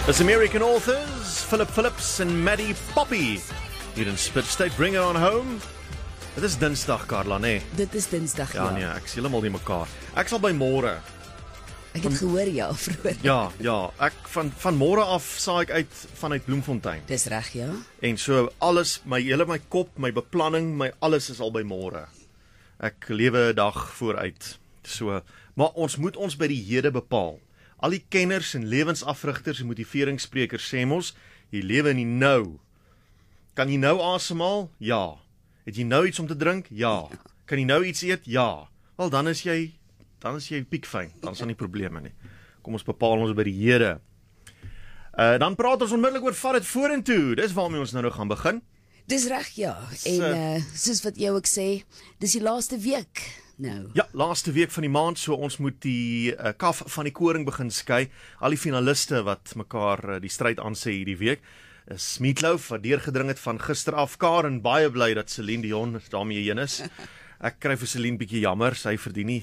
As American authors, Philip Phillips en Maddie Poppy. Hier in Spit State, Bring Her On Home. Dit is Dinsdag, Carla, nee. Dit is Dinsdag, ja. Ja, nee, ek is heeltemal nie mekaar. Ek sal by môre. Ek het gehoor, ja, vroeër. Ja, ek van môre af saai ek uit vanuit Bloemfontein. Dis reg, ja. En so alles, my kop, my beplanning, my alles is al by môre. Ek lewe 'n dag vooruit. So, maar ons moet ons by die hede bepaal. Al die kenners en lewensafrigters en motiveringssprekers sê mos, jy lewe in die nou. Kan jy nou asemhaal? Ja. Het jy nou iets om te drink? Ja. Kan jy nou iets eet? Ja. Wel, dan is jy piekfyn. Dan is daar nie probleme nie. Kom ons bepaal ons by die hede. Dan praat ons onmiddellik oor vat dit vorentoe. Dis waarmee ons nou gaan begin. Dis reg, ja. En soos wat jy ook sê, dis die laaste week nou. Ja, laaste week van die maand, so ons moet die kaf van die koring begin skei. Al die finaliste wat mekaar die stryd aansê hierdie week. Is Meatloaf wat deurgedring het van gister af. Karen baie bly dat Celine Dion daarmee heen is. Ek kry vir Celine bietjie jammer, sy verdien nie.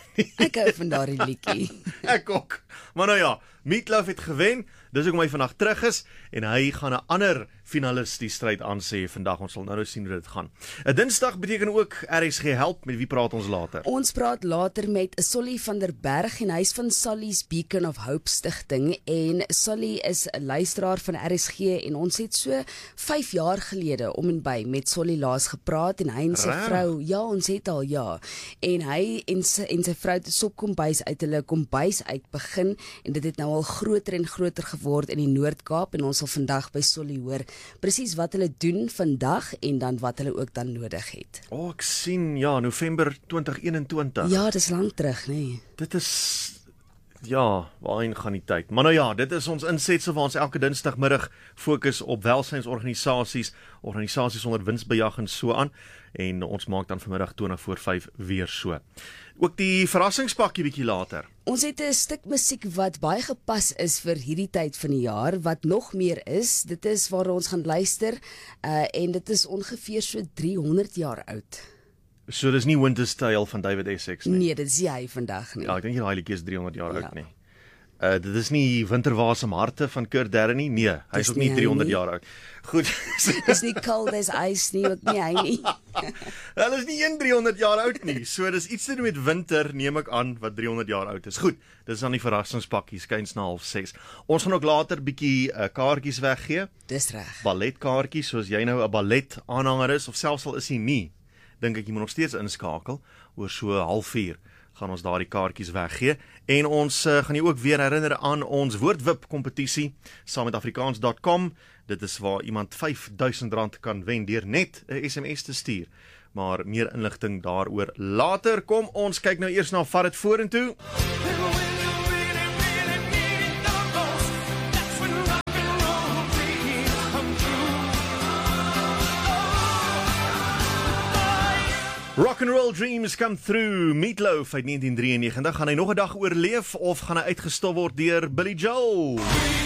Ek hou van daardie liedjie. Ek ook. Maar nou ja, Meatloaf het gewen. Dis hoekom hy vandag terug is en hy gaan 'n ander finalis die stryd aansê vandag. Ons sal nou sien hoe dit gaan. 'n Dinsdag beteken ook RSG help. Met wie praat ons later? Ons praat later met Solly van der Berg en hy is van Sally's Beacon of Hope Stichting en Solly is 'n luisteraar van RSG en ons het so 5 jaar gelede om en by met Solly laas gepraat en hy en sy vrou, ja, ons het al ja. En hy en sy vrou het 'n sopkombuis uit hulle kombuis uit begin en dit het nou al groter en groter geword in die Noord-Kaap en ons sal vandag by Solly hoor presies wat hulle doen vandag en dan wat hulle ook dan nodig het. Ek sien, ja, November 2021. Ja, dis lank terug, nee. Dit is, ja, waarheen gaan die tyd? Maar nou ja, dit is ons insetsel waar ons elke dinsdagmiddag fokus op welsynsorganisasies, organisasies onder winsbejag en so aan. En ons maak dan vanmiddag 20:45 weer so. Ook die verrassingspakkie bietjie later. Ons het 'n stuk musiek wat baie gepas is vir hierdie tyd van die jaar, wat nog meer is. Dit is waar ons gaan luister en dit is ongeveer so 300 jaar oud. So dis nie Winter's Tale van David Essex nie? Nee, dit is hy vandag nie. Ja, ek dink daai liedjie is 300 jaar oud nie. Dit is nie Winterwasem Harte van Kurt Darren nie. Nee, hy is ook nie 300 jaar oud. Goed. Dis nie Cold as Ice nie, ook nie hy nie. Hulle is nie 300 jaar oud nie. So dis iets te doen met winter, neem ek aan, wat 300 jaar oud is. Goed, dis dan die verrassingspakkie, skuins na 5:30. Ons gaan ook later bietjie kaartjies weggee. Dis reg. Balletkaartjies, soos jy nou 'n ballet aanhanger is, of selfs al is jy nie, dink ek jy moet nog steeds inskakel. Oor so 3:30 gaan ons daardie kaartjies weggee. En ons gaan jy ook weer herinner aan ons woordwip kompetisie saam met Afrikaans.com. Dit is waar iemand R5000 kan wen deur net 'n SMS te stuur. Maar meer inligting daaroor later. Kom ons kyk nou eers na vat dit vorentoe. Rock and roll dreams come through. Meatloaf uit 1993. Gaan hy nog 'n dag oorleef of gaan hy uitgestop word deur Billy Joel?